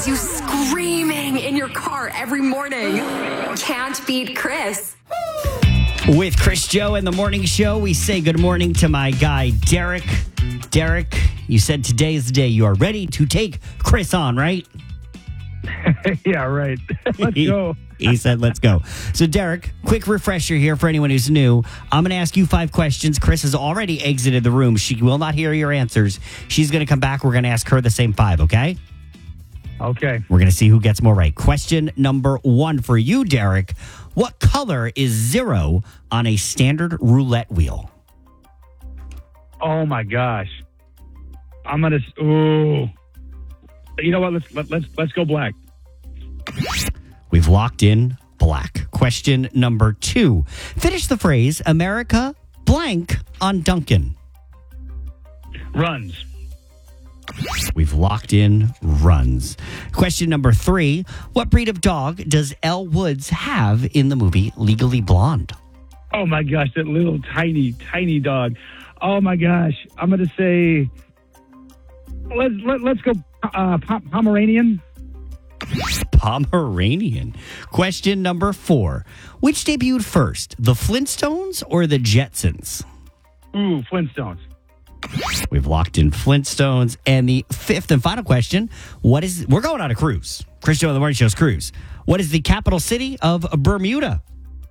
has you screaming in your car every morning. Can't beat Chris. With Chris Joe in the morning show, we say good morning to my guy, Derek. Derek, you said today is the day you are ready to take Chris on, right? Yeah, right. Let's go. He said, let's go. So, Derek, quick refresher here for anyone who's new. I'm going to ask you 5 questions. Chris has already exited the room. She will not hear your answers. She's going to come back. We're going to ask her the same 5, okay? Okay. We're going to see who gets more right. Question number 1 for you, Derek. What color is 0 on a standard roulette wheel? Oh my gosh. I'm gonna. Ooh. You know what? Let's go black. We've locked in black. Question number 2. Finish the phrase America blank on Duncan. Runs. We've locked in runs. Question number 3. What breed of dog does Elle Woods have in the movie Legally Blonde? Oh my gosh, that little tiny dog. Oh my gosh. I'm gonna say. Let's go Pomeranian. Pomeranian. Question number 4. Which debuted first, the Flintstones or the Jetsons? Ooh, Flintstones. We've locked in Flintstones. And the 5th and final question, we're going on a cruise. Chris Joe in the Morning Show's cruise. What is the capital city of Bermuda?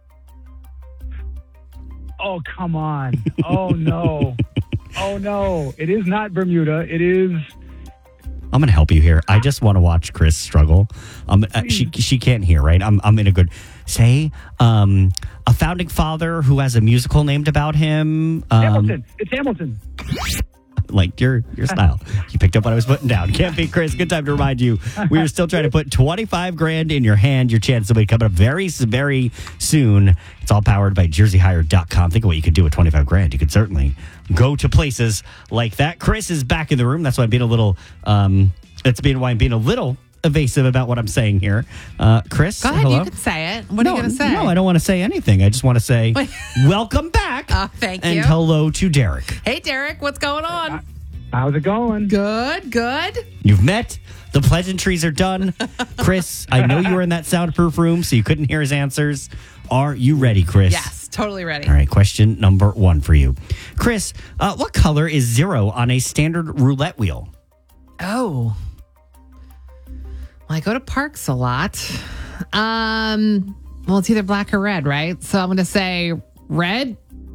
Oh, come on. Oh, no. Oh, no. It is not Bermuda. It is... I'm going to help you here. I just want to watch Chris struggle. She can't hear, right? I'm in a good... Say, a founding father who has a musical named about him. Hamilton. It's Hamilton. Like your style. You picked up what I was putting down. Can't be Chris. Good time to remind you. We are still trying to put 25 grand in your hand. Your chance will be coming up very, very soon. It's all powered by jerseyhire.com. Think of what you could do with 25 grand. You could certainly go to places like that. Chris is back in the room. That's why I'm being a little, why I'm being a little evasive about what I'm saying here. Chris, go ahead, hello? you can say it. What are you going to say? No, I don't want to say anything. I just want to say welcome back. Thank and you. hello to Derek. Hey, Derek, what's going on? How's it going? Good. You've met. The pleasantries are done. Chris, I know you were in that soundproof room, so you couldn't hear his answers. Are you ready, Chris? Yes, totally ready. All right, question number 1 for you. Chris, what color is 0 on a standard roulette wheel? Oh. Well, I go to parks a lot. Well, it's either black or red, right? So I'm going to say red.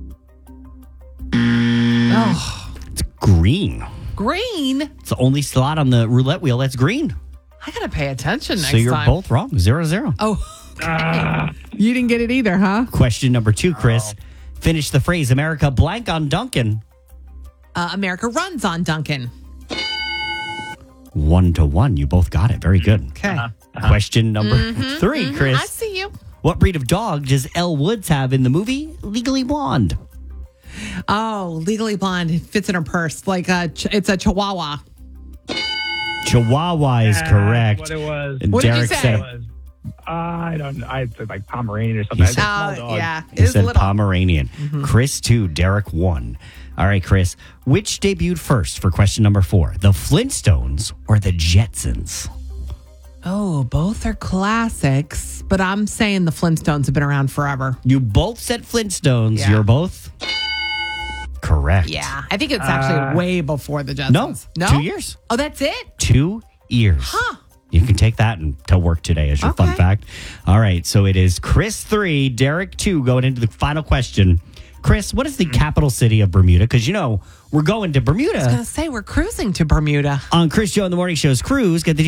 Oh, It's green. green. It's the only slot on the roulette wheel that's green. I got to pay attention next So you're time. both wrong. 0-0. Oh, okay. You didn't get it either, huh? Question number 2, Chris. Finish the phrase America blank on Duncan. America runs on Duncan. 1-1. You both got it. Very good. Okay. Question number 3, Chris. I see you. What breed of dog does Elle Woods have in the movie Legally Blonde? Oh, Legally Blonde. It fits in her purse. Like it's a Chihuahua. Chihuahua is correct. What it was. And What did you Derek say? said, I don't know. I said like Pomeranian or something. He said- Small dog. Yeah. he It's said little. Pomeranian. Chris 2, Derek 1. All right, Chris. Which debuted first for question number 4? The Flintstones or the Jetsons? Oh, both are classics, but I'm saying the Flintstones have been around forever. You both said Flintstones. Yeah. You're both correct. Yeah. I think it's actually way before the Jetsons. No, 2 years. Oh, that's it? 2 years. Huh. You can take that to work today as your fun Okay. fact. All right, so it is Chris 3, Derek 2 going into the final question. Chris, what is the capital city of Bermuda? Because, we're going to Bermuda I was going to say, we're cruising to Bermuda. on Chris Joe in the Morning Show's cruise. Get the